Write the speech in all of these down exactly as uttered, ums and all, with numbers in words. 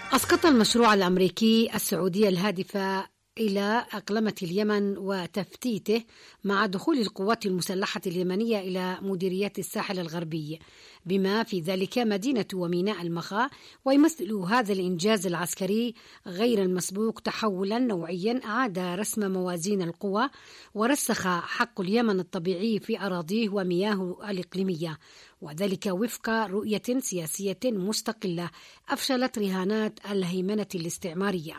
أسقط المشروع الأمريكي السعودية الهادفة إلى أقلمة اليمن وتفتيته مع دخول القوات المسلحة اليمنية إلى مديريات الساحل الغربي بما في ذلك مدينة وميناء المخا، ويمثل هذا الإنجاز العسكري غير المسبوق تحولا نوعيا أعاد رسم موازين القوى ورسخ حق اليمن الطبيعي في أراضيه ومياهه الإقليمية، وذلك وفق رؤية سياسية مستقلة أفشلت رهانات الهيمنة الاستعمارية.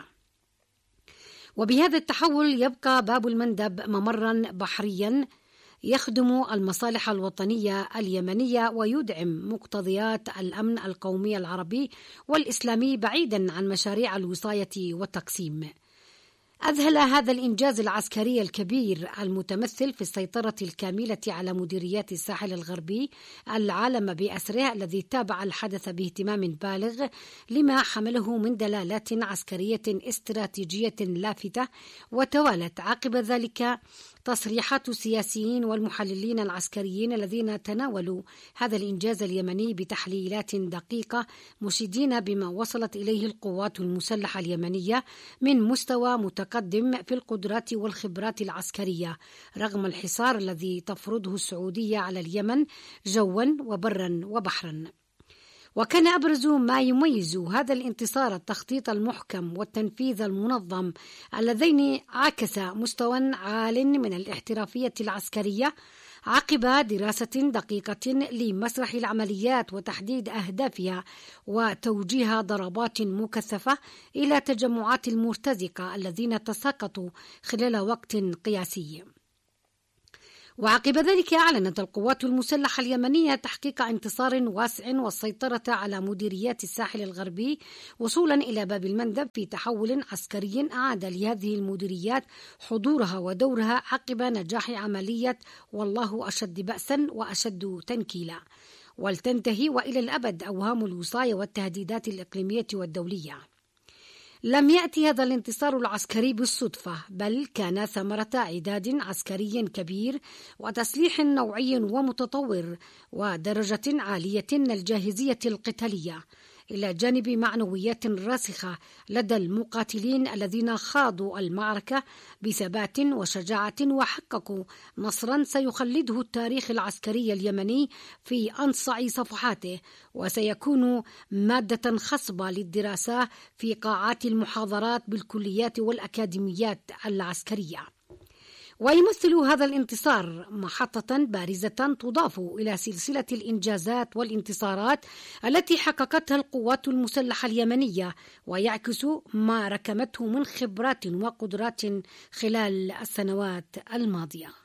وبهذا التحول يبقى باب المندب ممرا بحريا يخدم المصالح الوطنية اليمنية ويدعم مقتضيات الأمن القومي العربي والإسلامي بعيدا عن مشاريع الوصاية والتقسيم. أذهل هذا الإنجاز العسكري الكبير المتمثل في السيطرة الكاملة على مديريات الساحل الغربي العالم بأسره، الذي تابع الحدث باهتمام بالغ لما حمله من دلالات عسكرية استراتيجية لافتة. وتوالت عقب ذلك تصريحات السياسيين والمحللين العسكريين الذين تناولوا هذا الإنجاز اليمني بتحليلات دقيقة، مشيدين بما وصلت إليه القوات المسلحة اليمنية من مستوى متقدم في القدرات والخبرات العسكرية رغم الحصار الذي تفرضه السعودية على اليمن جوا وبرا وبحرا. وكان أبرز ما يميز هذا الانتصار التخطيط المحكم والتنفيذ المنظم اللذين عكس مستوى عال من الاحترافية العسكرية عقب دراسة دقيقة لمسرح العمليات وتحديد أهدافها وتوجيه ضربات مكثفة إلى تجمعات المرتزقة الذين تساقطوا خلال وقت قياسي. وعقب ذلك أعلنت القوات المسلحة اليمنية تحقيق انتصار واسع والسيطرة على مديريات الساحل الغربي وصولا إلى باب المندب في تحول عسكري أعاد لهذه المديريات حضورها ودورها عقب نجاح عملية والله أشد بأسا وأشد تنكيلا، ولتنتهي وإلى الأبد أوهام الوصاية والتهديدات الإقليمية والدولية. لم يأتي هذا الانتصار العسكري بالصدفة، بل كان ثمرة عداد عسكري كبير وتسليح نوعي ومتطور ودرجة عالية من الجاهزية القتالية، إلى جانب معنويات راسخة لدى المقاتلين الذين خاضوا المعركة بثبات وشجاعة وحققوا نصرا سيخلده التاريخ العسكري اليمني في أنصع صفحاته، وسيكون مادة خصبة للدراسة في قاعات المحاضرات بالكليات والأكاديميات العسكرية. ويمثل هذا الانتصار محطة بارزة تضاف إلى سلسلة الإنجازات والانتصارات التي حققتها القوات المسلحة اليمنية، ويعكس ما ركمته من خبرات وقدرات خلال السنوات الماضية.